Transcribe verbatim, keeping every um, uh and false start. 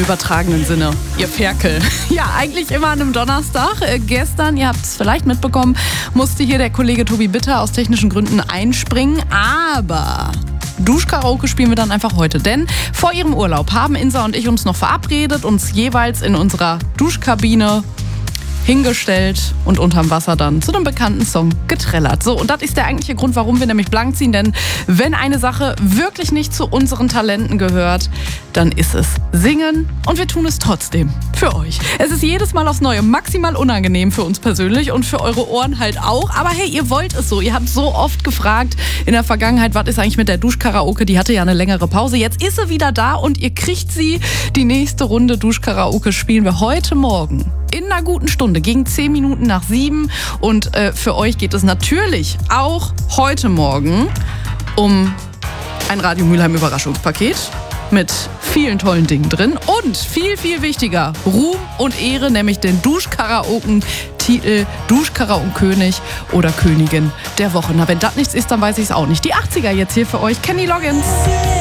übertragenen Sinne, ihr Ferkel. Ja, eigentlich immer an einem Donnerstag. Äh, gestern, ihr habt es vielleicht mitbekommen, musste hier der Kollege Tobi Bitter aus technischen Gründen einspringen. Aber Duschkaraoke spielen wir dann einfach heute. Denn vor ihrem Urlaub haben Insa und ich uns noch verabredet, uns jeweils in unserer Duschkabine hingestellt und unterm Wasser dann zu einem bekannten Song getrellert. So, und das ist der eigentliche Grund, warum wir nämlich blank ziehen. Denn wenn eine Sache wirklich nicht zu unseren Talenten gehört, dann ist es Singen. Und wir tun es trotzdem für euch. Es ist jedes Mal aufs Neue maximal unangenehm für uns persönlich und für eure Ohren halt auch. Aber hey, ihr wollt es so. Ihr habt so oft gefragt in der Vergangenheit, was ist eigentlich mit der Duschkaraoke? Die hatte ja eine längere Pause. Jetzt ist sie wieder da und ihr kriegt sie. Die nächste Runde Duschkaraoke spielen wir heute Morgen in einer guten Stunde, gegen zehn Minuten nach sieben. Und äh, für euch geht es natürlich auch heute Morgen um ein Radio Mülheim Überraschungspaket mit vielen tollen Dingen drin. Und viel, viel wichtiger, Ruhm und Ehre, nämlich den Duschkaraoken-Titel Duschkaraoken-König oder Königin der Woche. Na, wenn das nichts ist, dann weiß ich es auch nicht. Die achtziger jetzt hier für euch. Kenny Loggins.